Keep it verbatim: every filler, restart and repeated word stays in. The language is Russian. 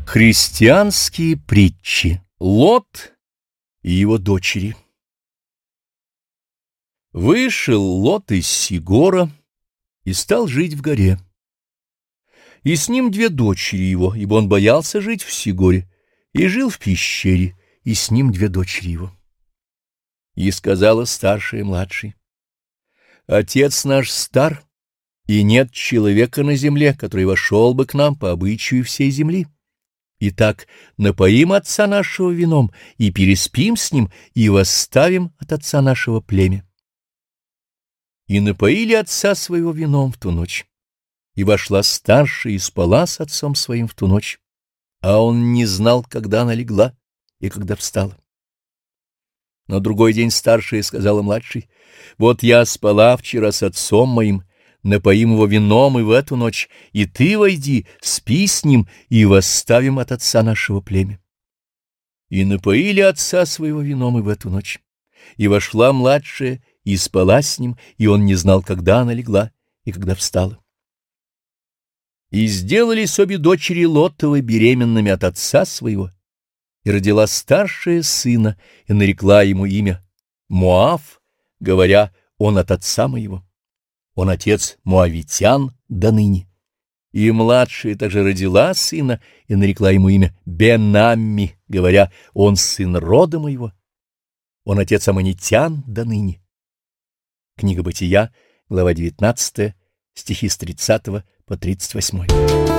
Христианские притчи. Лот и его дочери. Вышел Лот из Сигора и стал жить в горе. И с ним две дочери его, ибо он боялся жить в Сигоре, и жил в пещере, и с ним две дочери его. И сказала старшая младшей: «Отец наш стар, и нет человека на земле, который вошел бы к нам по обычаю всей земли. Итак, напоим отца нашего вином, и переспим с ним, и восставим от отца нашего племя». И напоили отца своего вином в ту ночь. И вошла старшая и спала с отцом своим в ту ночь, а он не знал, когда она легла и когда встала. На другой день старшая сказала младшей: «Вот я спала вчера с отцом моим, напоим его вином и в эту ночь, и ты войди, спи с ним, и восставим от отца нашего племя». И напоили отца своего вином и в эту ночь. И вошла младшая и спала с ним, и он не знал, когда она легла и когда встала. И сделались обе дочери Лотовы беременными от отца своего, и родила старшая сына, и нарекла ему имя Моав, говоря: он от отца моего. Он отец моавитян до ныне. И младшая также родила сына, и нарекла ему имя Бен-Амми, говоря: он сын рода моего. Он отец аммонитян до ныне. Книга Бытия, глава девятнадцатая, стихи с тридцатого по тридцать восьмой.